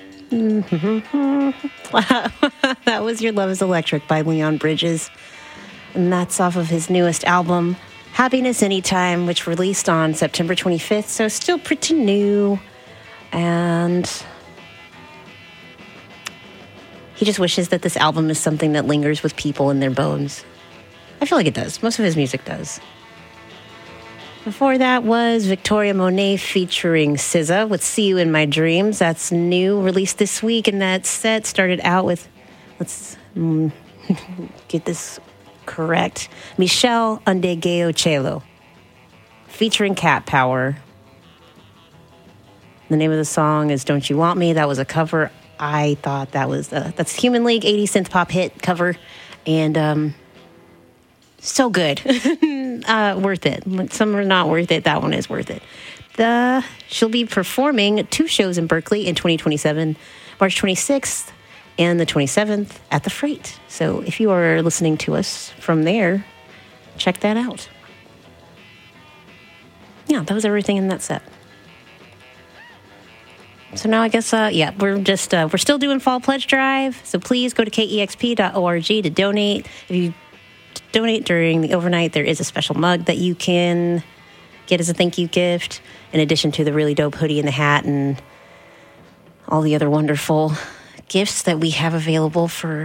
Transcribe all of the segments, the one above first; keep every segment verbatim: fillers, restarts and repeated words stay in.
That was Your Love is Electric by Leon Bridges. And that's off of his newest album, Happiness Anytime, which released on September twenty-fifth. So still pretty new. And he just wishes that this album is something that lingers with people in their bones. I feel like it does. Most of his music does. Before that was Victoria Monet featuring S Z A with See You in My Dreams. That's new, released this week, and that set started out with, let's mm, get this correct, Michelle Ndegeocello featuring Cat Power. The name of the song is Don't You Want Me. That was a cover. I thought that was, uh, that's Human League eighties synth pop hit cover, and um, so good. uh, worth it. Some are not worth it. That one is worth it. The She'll be performing two shows in Berkeley in twenty twenty-seven, March twenty-sixth and the twenty-seventh at the Freight. So if you are listening to us from there, check that out. Yeah, that was everything in that set. So now I guess, uh, yeah, we're just, uh, we're still doing Fall Pledge Drive. So please go to K E X P dot org to donate. If you donate during the overnight, there is a special mug that you can get as a thank you gift, in addition to the really dope hoodie and the hat and all the other wonderful gifts that we have available for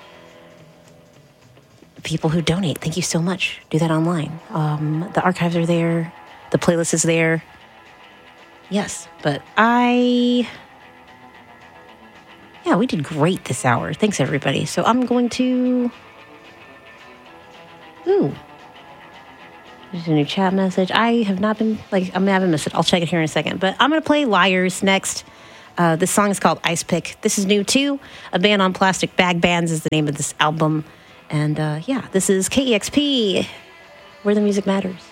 people who donate. Thank you so much. Do that online. Um, the archives are there. The playlist is there. Yes, but I... Yeah, we did great this hour. Thanks, everybody. So I'm going to... Ooh. There's a new chat message. I have not been... like, I, mean, I haven't missed it. I'll check it here in a second. But I'm going to play Liars next. Uh, this song is called Ice Pick. This is new, too. A Band on Plastic Bag Bands is the name of this album. And, uh, yeah, this is K E X P, where the music matters.